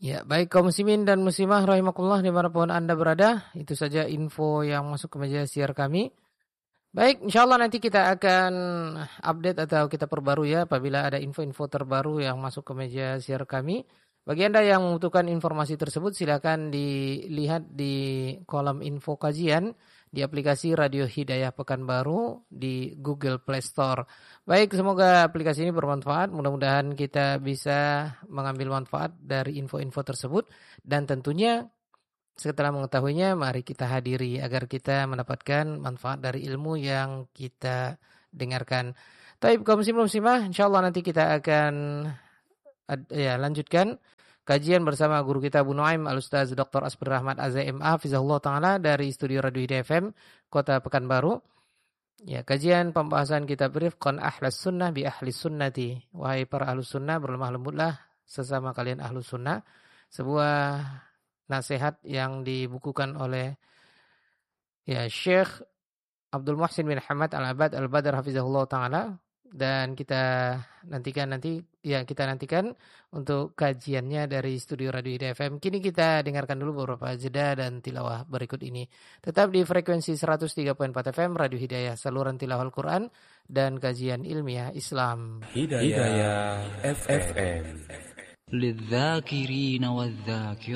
Ya, baik kaum muslimin dan muslimah rahimakumullah dimanapun Anda berada, itu saja info yang masuk ke meja siar kami. Baik, insyaallah nanti kita akan update atau kita perbarui ya apabila ada info-info terbaru yang masuk ke meja siar kami. Bagi Anda yang membutuhkan informasi tersebut silakan dilihat di kolom info kajian di aplikasi Radio Hidayah Pekanbaru di Google Play Store. Baik, semoga aplikasi ini bermanfaat. Mudah-mudahan kita bisa mengambil manfaat dari info-info tersebut dan tentunya setelah mengetahuinya, mari kita hadiri agar kita mendapatkan manfaat dari ilmu yang kita dengarkan. Taib kaum muslimah, insyaallah nanti kita akan lanjutkan kajian bersama guru kita Abu Nuaim Al-Ustaz Dr. Asbir Rahmat AZMA Fizahullah Ta'ala dari Studio Radio Hidayah FM, Kota Pekanbaru. Ya, kajian pembahasan kitab Rifqan Ahlus Sunnah bi Ahlis Sunnati. Wahai para Ahlus Sunnah, berlemah lembutlah sesama kalian Ahlus Sunnah. Sebuah nasihat yang dibukukan oleh Syekh Abdul Muhsin bin Hamad Al-Abad Al-Badr Hafizahullah Ta'ala, dan kita nantikan untuk kajiannya dari Studio Radio Hidayah FM. Kini kita dengarkan dulu beberapa jeda dan tilawah berikut ini. Tetap di frekuensi 103.4 FM Radio Hidayah, saluran tilawah Al-Quran dan kajian ilmiah Islam. Hidayah FM. للذاكرين والذاكرات